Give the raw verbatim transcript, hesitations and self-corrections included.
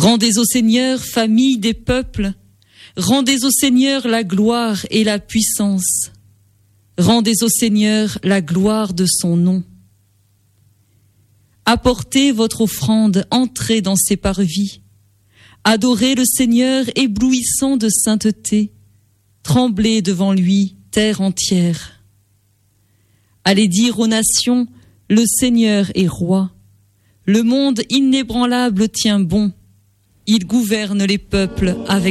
Rendez au Seigneur, famille des peuples, rendez au Seigneur la gloire et la puissance. Rendez au Seigneur la gloire de son nom. Apportez votre offrande, entrez dans ses parvis. Adorez le Seigneur éblouissant de sainteté. Tremblez devant lui, terre entière. Allez dire aux nations, le Seigneur est roi. Le monde inébranlable tient bon. Il gouverne les peuples avec